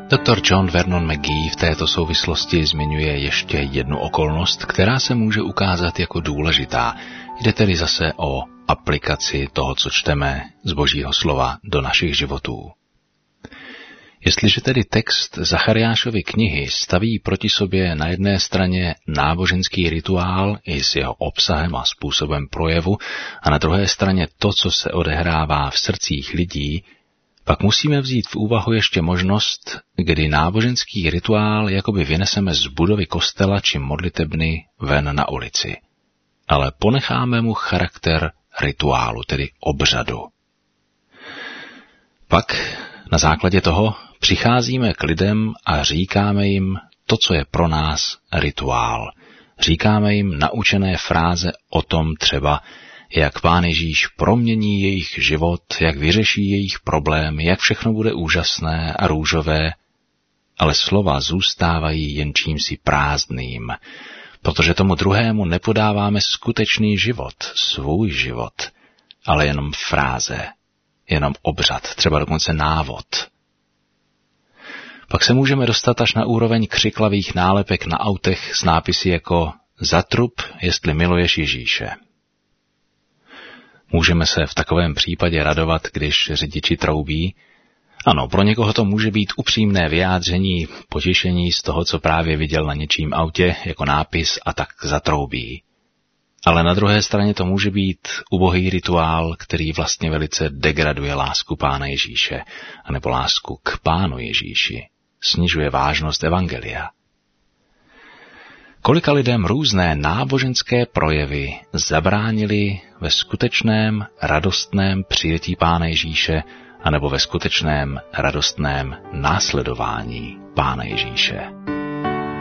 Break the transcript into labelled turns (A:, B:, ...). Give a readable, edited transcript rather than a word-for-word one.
A: Dr. John Vernon McGee v této souvislosti zmiňuje ještě jednu okolnost, která se může ukázat jako důležitá. Jde tedy zase o aplikaci toho, co čteme z Božího slova do našich životů. Jestliže tedy text Zachariášovy knihy staví proti sobě na jedné straně náboženský rituál i s jeho obsahem a způsobem projevu a na druhé straně to, co se odehrává v srdcích lidí, pak musíme vzít v úvahu ještě možnost, kdy náboženský rituál jakoby vyneseme z budovy kostela či modlitebny ven na ulici. Ale ponecháme mu charakter rituálu, tedy obřadu. Pak na základě toho přicházíme k lidem a říkáme jim to, co je pro nás rituál. Říkáme jim naučené fráze o tom třeba, jak Pán Ježíš promění jejich život, jak vyřeší jejich problémy, jak všechno bude úžasné a růžové, ale slova zůstávají jen čímsi prázdným, protože tomu druhému nepodáváme skutečný život, svůj život, ale jenom fráze, jenom obřad, třeba dokonce návod. Pak se můžeme dostat až na úroveň křiklavých nálepek na autech s nápisy jako zatrup, jestli miluješ Ježíše. Můžeme se v takovém případě radovat, když řidiči troubí. Ano, pro někoho to může být upřímné vyjádření, potěšení z toho, co právě viděl na něčím autě jako nápis a tak zatroubí. Ale na druhé straně to může být ubohý rituál, který vlastně velice degraduje lásku Pána Ježíše, anebo lásku k Pánu Ježíši. Snižuje vážnost evangelia. Kolika lidem různé náboženské projevy zabránili ve skutečném radostném přijetí Pána Ježíše anebo ve skutečném radostném následování Pána Ježíše.